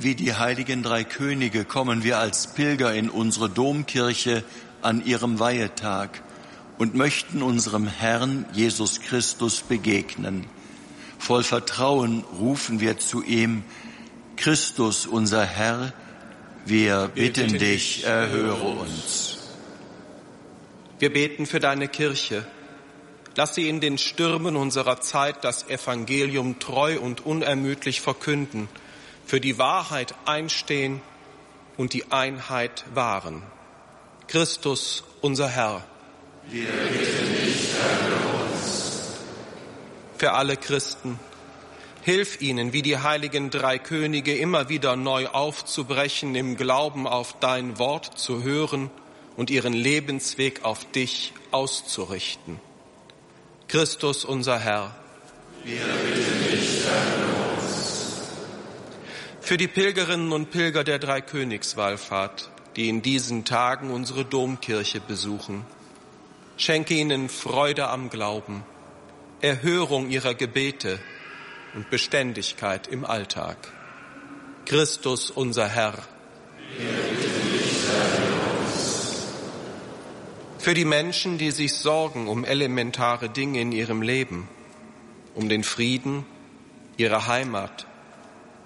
Wie die heiligen drei Könige kommen wir als Pilger in unsere Domkirche an ihrem Weihetag und möchten unserem Herrn Jesus Christus begegnen. Voll Vertrauen rufen wir zu ihm: Christus, unser Herr, wir bitten dich, erhöre uns. Wir beten für deine Kirche. Lass sie in den Stürmen unserer Zeit das Evangelium treu und unermüdlich verkünden, für die Wahrheit einstehen und die Einheit wahren. Christus, unser Herr. Wir bitten dich, erhöre uns. Für alle Christen, hilf ihnen, wie die heiligen drei Könige, immer wieder neu aufzubrechen, im Glauben auf dein Wort zu hören und ihren Lebensweg auf dich auszurichten. Christus, unser Herr. Wir bitten dich, erhöre uns. Für die Pilgerinnen und Pilger der Dreikönigswallfahrt, die in diesen Tagen unsere Domkirche besuchen, schenke ihnen Freude am Glauben, Erhörung ihrer Gebete und Beständigkeit im Alltag. Christus, unser Herr. Wir bitten dich, erhöre uns. Für die Menschen, die sich sorgen um elementare Dinge in ihrem Leben, um den Frieden, ihre Heimat,